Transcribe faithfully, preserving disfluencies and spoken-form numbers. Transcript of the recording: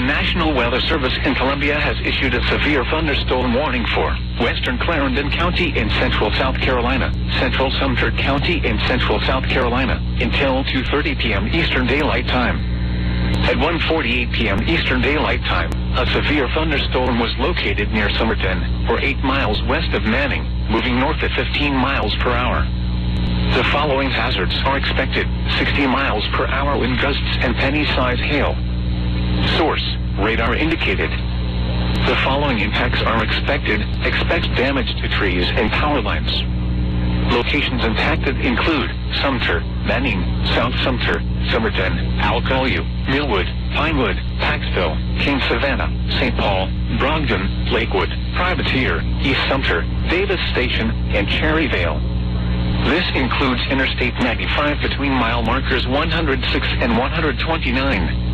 National Weather Service in Columbia has issued a severe thunderstorm warning for western Clarendon County in central South Carolina, central Sumter County in central South Carolina, until two thirty p m Eastern Daylight Time. At one forty-eight p m Eastern Daylight Time, a severe thunderstorm was located near Somerton, or eight miles west of Manning, moving north at fifteen miles per hour. The following hazards are expected: sixty miles per hour wind gusts and penny-size hail. Source: radar indicated. The following impacts are expected. Expect damage to trees and power lines. Locations impacted include Sumter, Manning, South Sumter, Somerton, Alcolu, Millwood, Pinewood, Paxville, King Savannah, Saint Paul, Brogdon, Lakewood, Privateer, East Sumter, Davis Station, and Cherryvale. This includes Interstate ninety-five between mile markers one hundred six and one hundred twenty-nine.